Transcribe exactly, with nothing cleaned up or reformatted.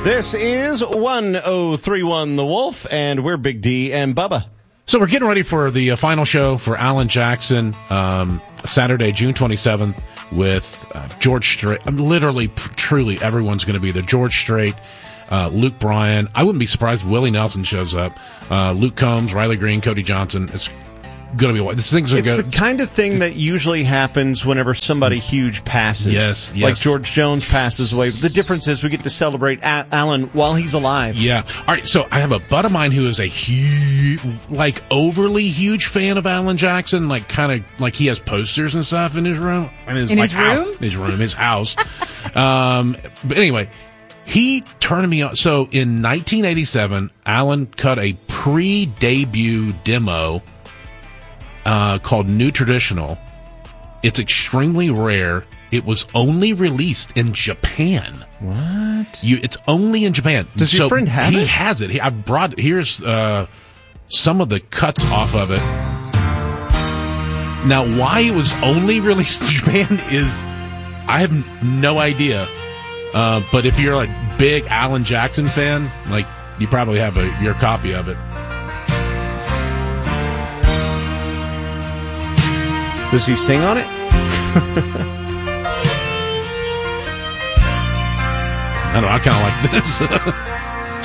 This is one oh three one The Wolf, and we're Big D and Bubba. So we're getting ready for the uh, final show for Alan Jackson, um, Saturday, June twenty-seventh, with uh, George Strait. I'm literally, pr- truly, everyone's going to be there. George Strait, uh, Luke Bryan. I wouldn't be surprised if Willie Nelson shows up. Uh, Luke Combs, Riley Green, Cody Johnson. It's going to be. This thing's It's good. the kind of thing that usually happens whenever somebody huge passes. Yes, yes. Like George Jones passes away. The difference is we get to celebrate A- Alan while he's alive. Yeah. All right. So I have a bud of mine who is a huge, like overly huge fan of Alan Jackson. Like kind of like he has posters and stuff in his room. In his, In like, his room? House, his room, his house. um, but anyway, he turned me on. So in nineteen eighty-seven, Alan cut a pre-debut demo Uh, called New Traditional. It's extremely rare. It was only released in Japan. What? You, it's only in Japan. Does your So friend have he it? has it. He, I brought. Here's uh, some of the cuts off of it. Now, why it was only released in Japan is I have no idea. Uh, but if you're a big Alan Jackson fan, like you probably have a your copy of it. Does he sing on it? I don't know. I kind of like this.